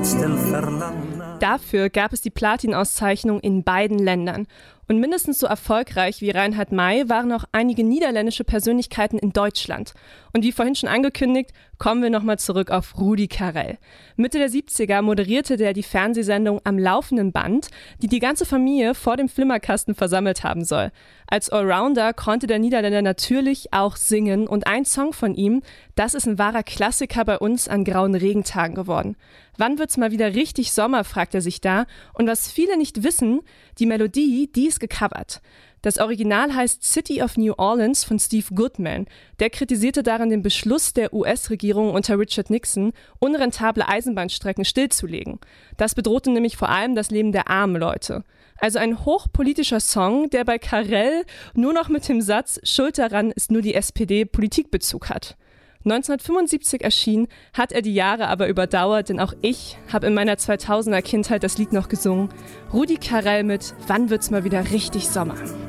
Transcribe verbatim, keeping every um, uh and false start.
Dafür gab es die Platin-Auszeichnung in beiden Ländern. Und mindestens so erfolgreich wie Reinhard May waren auch einige niederländische Persönlichkeiten in Deutschland. Und wie vorhin schon angekündigt, kommen wir nochmal zurück auf Rudi Carrell. Mitte der siebziger moderierte der die Fernsehsendung Am laufenden Band, die die ganze Familie vor dem Flimmerkasten versammelt haben soll. Als Allrounder konnte der Niederländer natürlich auch singen und ein Song von ihm, das ist ein wahrer Klassiker bei uns an grauen Regentagen geworden. Wann wird's mal wieder richtig Sommer, fragt er sich da. Und was viele nicht wissen, die Melodie, die ist gecovert. Das Original heißt City of New Orleans von Steve Goodman. Der kritisierte darin den Beschluss der U S-Regierung unter Richard Nixon, unrentable Eisenbahnstrecken stillzulegen. Das bedrohte nämlich vor allem das Leben der armen Leute. Also ein hochpolitischer Song, der bei Carrell nur noch mit dem Satz „Schuld daran ist nur die S P D" Politikbezug hat. neunzehnhundertfünfundsiebzig erschienen, hat er die Jahre aber überdauert, denn auch ich habe in meiner zweitausender Kindheit das Lied noch gesungen. Rudi Carrell mit „Wann wird's mal wieder richtig Sommer".